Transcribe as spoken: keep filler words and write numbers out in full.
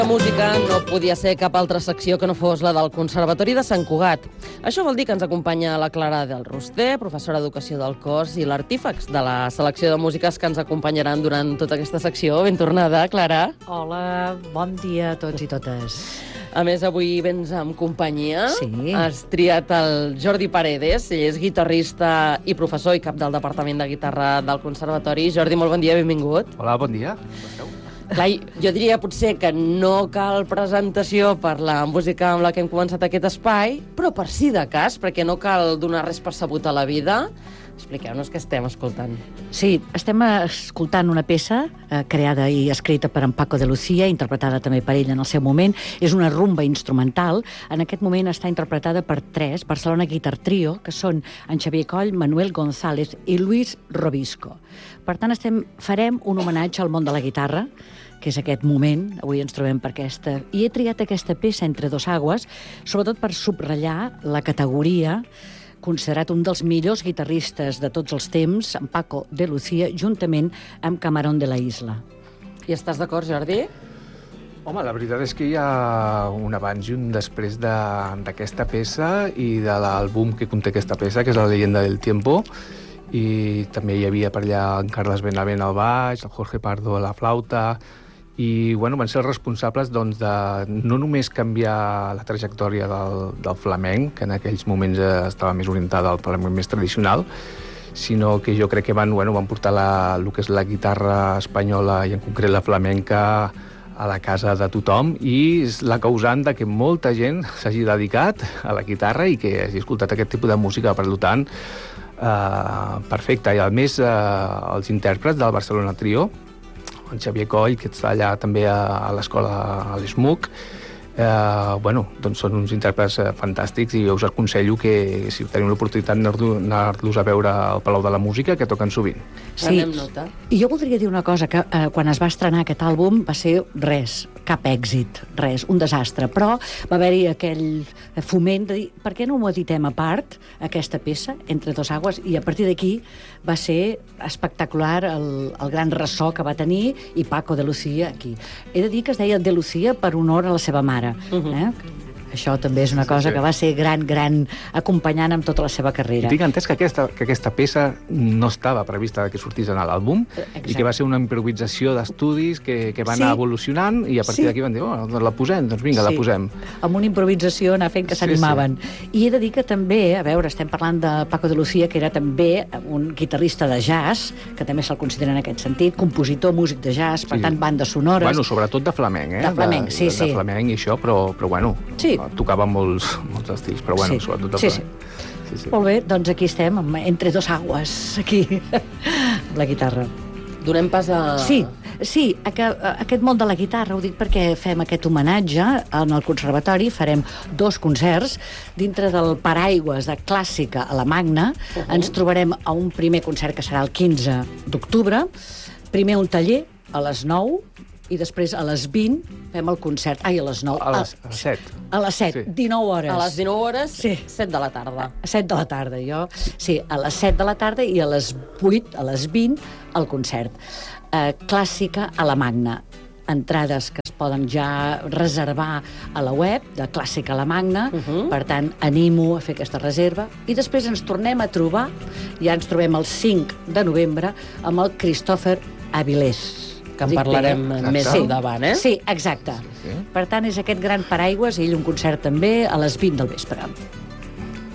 La música no podia ser cap altra secció que no fos la del Conservatori de Sant Cugat. Això vol dir que ens acompanya la Clara del Roster, professora d'Educació del Cos, i l'Artífex de la selecció de músiques que ens acompanyaran durant tota aquesta secció. Ben tornada, Clara. Hola, bon dia a tots i totes. A més, avui vens amb companyia. Sí. Has triat el Jordi Paredes, ell és guitarrista i professor i cap del Departament de Guitarra del Conservatori. Jordi, molt bon dia, benvingut. Hola, bon dia. Com esteu? Clar, jo diria potser que no cal presentació per la música amb la que hem començat aquest espai, però per si de cas, perquè no cal donar res per sabut a la vida. Expliqueu-nos què estem escoltant. Sí, estem escoltant una peça eh, creada i escrita per en Paco de Lucía, interpretada també per ell en el seu moment. És una rumba instrumental. En aquest moment està interpretada per tres, Barcelona Guitar Trio, que són en Xavier Coll, Manuel González i Luis Robisco. Per tant, estem, farem un homenatge al món de la guitarra, que és aquest moment, avui ens trobem per aquesta... I he triat aquesta peça entre dos aigües, sobretot per subratllar la categoria, considerat un dels millors guitarristes de tots els temps, en Paco de Lucía, juntament amb Camarón de la Isla. I estàs d'acord, Jordi? Home, la veritat és que hi ha un abans i un després d'aquesta de, peça i de l'àlbum que conté aquesta peça, que és La leyenda del tiempo, i també hi havia per allà en Carles Benavent al baix, el Jorge Pardo a la flauta, i bueno, van ser els responsables doncs, de no només canviar la trajectòria del, del flamenc, que en aquells moments estava més orientada al flamenc més tradicional, sinó que jo crec que van, bueno, van portar la, el que és la guitarra espanyola i en concret la flamenca a la casa de tothom, i és la causant de que molta gent s'hagi dedicat a la guitarra i que hagi escoltat aquest tipus de música. Per tant, eh, perfecte. I a més, eh, els intèrprets del Barcelona Trio, en Xavier Coll, que està allà també a, a l'escola a l'ESMUC, eh, bueno, doncs són uns intèrprets fantàstics i us aconsello que, si teniu l'oportunitat, anar-los a veure al Palau de la Música, que toquen sovint. Sí, i jo voldria dir una cosa, que eh, quan es va estrenar aquest àlbum va ser res, cap èxit, res, un desastre, però va haver-hi aquell foment de dir, per què no ho editem a part, aquesta peça, Entre dos aigües, i a partir d'aquí va ser espectacular el, el gran ressò que va tenir, i Paco de Lucía aquí. He de dir que es deia de Lucía per honor a la seva mare. Uh-huh. eh? Això també és una cosa sí, sí. que va ser gran, gran, acompanyant amb tota la seva carrera. I tinc entès que aquesta, que aquesta peça no estava prevista que sortís en l'àlbum, i que va ser una improvisació d'estudis que, que va anar sí. evolucionant, i a partir sí. d'aquí van dir, oh, doncs la posem, doncs vinga, sí. la posem. Amb una improvisació anar fent que s'animaven. Sí, sí. I he de dir que també, a veure, estem parlant de Paco de Lucía, que era també un guitarrista de jazz, que també se'l considera en aquest sentit, compositor, músic de jazz, per sí. tant, bandes sonores... Bueno, sobretot de flamenc, eh? De flamenc, sí, de, sí. De flamenc i això, però, però bueno... Sí. Tocava molts, molts estils, però bueno, sí. sobretot de sí, flamenc. Sí. Sí, sí. Molt bé, doncs aquí estem, entre dos aigües, aquí, amb la guitarra. Donem pas a... Sí, sí, a que, a aquest món de la guitarra, ho dic perquè fem aquest homenatge en el Conservatori, farem dos concerts dintre del paraigües de clàssica a la Magna. Uh-huh. Ens trobarem a un primer concert que serà el quinze d'octubre, primer un taller a les nou, i després a les vint fem el concert. Ai, a les nou. A les, a les set. A les set, sí. dinou hores. A les dinou hores, sí. set de la tarda. A set de la tarda, jo. Sí, a les set de la tarda i a les vuit, a les vint, el concert. Eh, clàssica a la Magna. Entrades que es poden ja reservar a la web de Clàssica a la Magna, uh-huh. per tant, animo a fer aquesta reserva, i després ens tornem a trobar, ja ens trobem el cinc de novembre, amb el Christopher Avilés. Que en parlarem més sí. endavant, eh? Sí, exacte. Sí, sí. Per tant, és aquest gran paraigües, i ell un concert també a les vint del vespre.